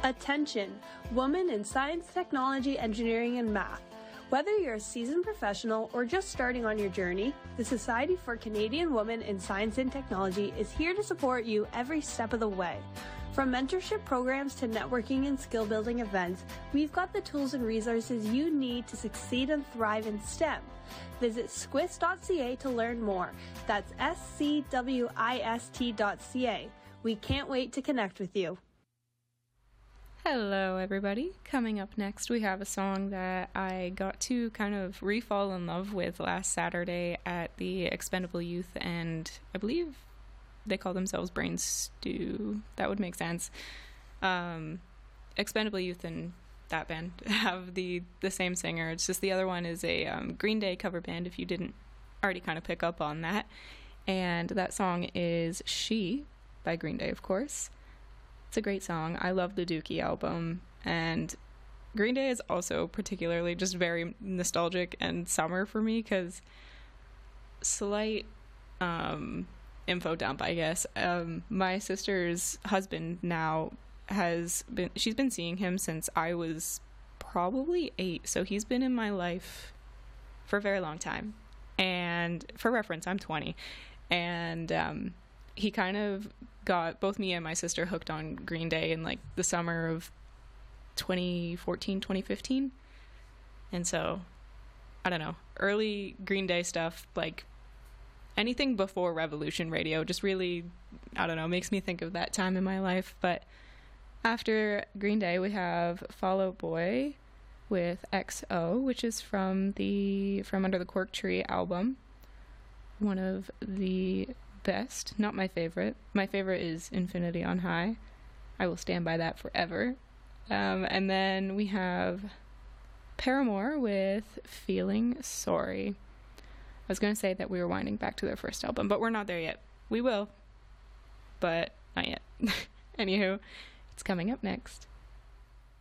Attention, women in science, technology, engineering, and math. Whether you're a seasoned professional or just starting on your journey, the Society for Canadian Women in Science and Technology is here to support you every step of the way. From mentorship programs to networking and skill building events, we've got the tools and resources you need to succeed and thrive in STEM. Visit squist.ca to learn more. That's scwist.ca. We can't wait to connect with you. Hello everybody. Coming up next we have a song that I got to kind of re-fall in love with last Saturday at the Expendable Youth, and I believe they call themselves Brain Stew. That would make sense. Expendable Youth and that band have the same singer. It's just the other one is a Green Day cover band, if you didn't already kind of pick up on that. And that song is She by Green Day, of course. It's a great song. I love the Dookie album, and Green Day is also particularly just very nostalgic and summer for me, because slight info dump, I guess. My sister's husband now she's been seeing him since I was probably 8, so he's been in my life for a very long time. And for reference, I'm 20, and he kind of got both me and my sister hooked on Green Day in like the summer of 2014, 2015. And so, I don't know, early Green Day stuff, like anything before Revolution Radio, just really, I don't know, makes me think of that time in my life. But after Green Day, we have Fall Out Boy with XO, which is from Under the Cork Tree album. One of the best, not my favorite. My favorite is Infinity on High. I will stand by that forever. And then we have Paramore with Feeling Sorry. I was going to say that we were winding back to their first album, but we're not there yet. We will, but not yet. Anywho, it's coming up next.